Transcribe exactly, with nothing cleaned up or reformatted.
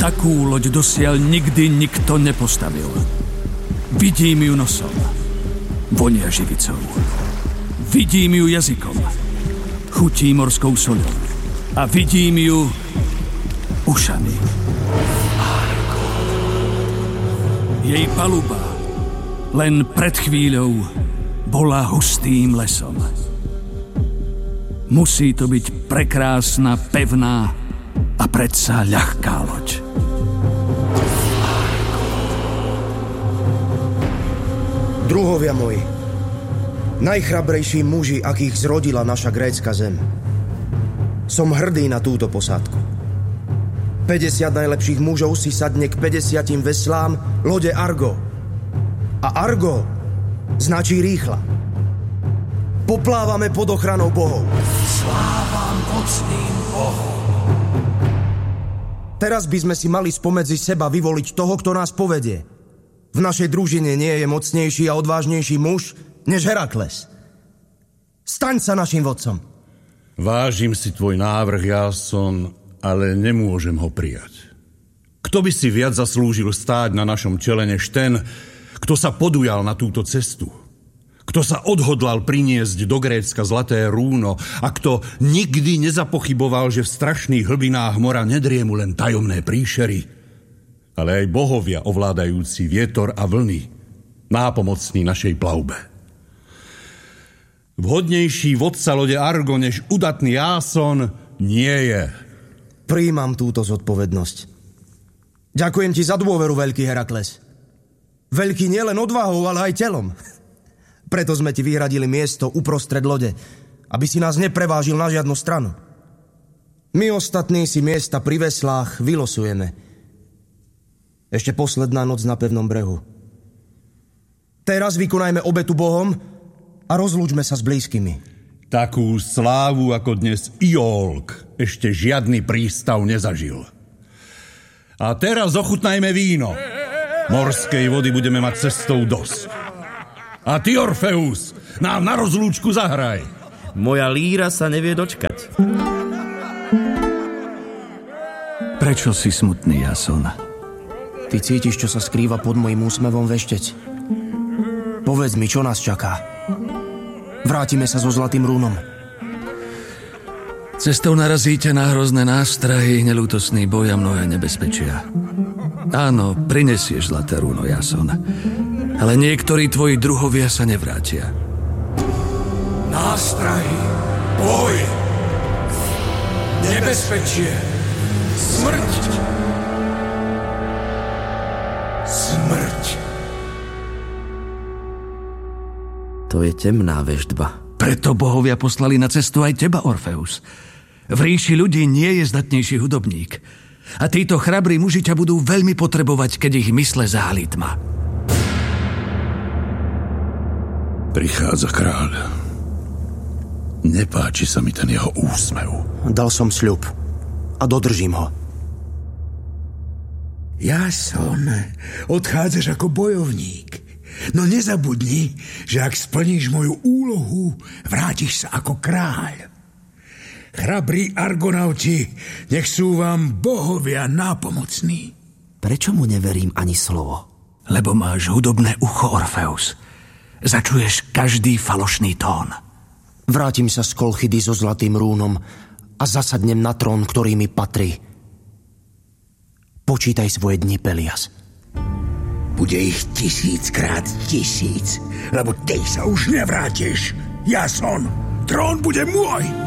Takú loď dosiaľ nikdy nikto nepostavil. Vidím ju nosom. Vonia živicou. Vidím ju jazykom. Chutí morskou soľou. A vidím ju ušami. Jej paluba len pred chvíľou bola hustým lesom. Musí to byť prekrásna, pevná a predsa ľahká loď. Druhovia moji, najchrabrejší muži, akých zrodila naša grécka zem. Som hrdý na túto posádku. päťdesiat najlepších mužov si sadne k päťdesiatim veslám lode Argo. A Argo značí rýchla. Poplávame pod ochranou bohov. Sláva mocným bohom. Teraz by sme si mali spomedzi seba vyvoliť toho, kto nás povedie. V našej družine nie je mocnejší a odvážnejší muž než Herakles. Staň sa našim vodcom. Vážim si tvoj návrh, Jason, ale nemôžem ho prijať. Kto by si viac zaslúžil stáť na našom čele než ten, kto sa podujal na túto cestu? Kto sa odhodlal priniesť do Grécka zlaté rúno a kto nikdy nezapochyboval, že v strašných hlbinách mora nedriemu len tajomné príšery, ale aj bohovia ovládajúci vietor a vlny, nápomocní našej plavbe. Vhodnejší vodca lode Argo než udatný Jason nie je. Prijímam túto zodpovednosť. Ďakujem ti za dôveru, veľký Herakles. Veľký nielen odvahou, ale aj telom. Preto sme ti vyhradili miesto uprostred lode, aby si nás neprevážil na žiadnu stranu. My ostatní si miesta pri veslách vylosujeme. Ešte posledná noc na pevnom brehu. Teraz vykonajme obetu bohom a rozlúčme sa s blízkymi. Takú slávu ako dnes Iolk ešte žiadny prístav nezažil. A teraz ochutnajme víno. Morskej vody budeme mať cestou dosť. A ty, Orfeus, nám na rozlúčku zahraj. Moja líra sa nevie dočkať. Prečo si smutný, Jason? Ty cítiš, čo sa skrýva pod mojím úsmevom, veštec? Povedz mi, čo nás čaká. Vrátime sa so zlatým rúnom. Cestou narazíte na hrozné nástrahy, neľútosný boj a mnohé nebezpečia. Áno, prinesieš zlaté rúno, Jason. Ale niektorí tvoji druhovia sa nevrátia. Nástrahy, boj, nebezpečie, smrť. Smrť. To je temná veštba. Preto bohovia poslali na cestu aj teba, Orfeus. V ríši ľudí nie je zdatnejší hudobník. A títo chrabrí muži ťa budú veľmi potrebovať, keď ich mysle zahálí tma. Prichádza kráľ. Nepáči sa mi ten jeho úsmev. Dal som sľub a dodržím ho. Jason, odchádzaš ako bojovník. No nezabudni, že ak splníš moju úlohu, vrátiš sa ako kráľ. Chrabrí argonauti, nech sú vám bohovia nápomocní. Prečo mu neverím ani slovo? Lebo máš hudobné ucho, Orfeus. Začuješ každý falošný tón. Vrátim sa z Kolchidy so zlatým rúnom a zasadnem na trón, ktorý mi patrí. Počítaj svoje dni, Pelias. Bude ich tisíckrát tisíc, lebo ty sa už nevrátiš. Jason, trón bude môj.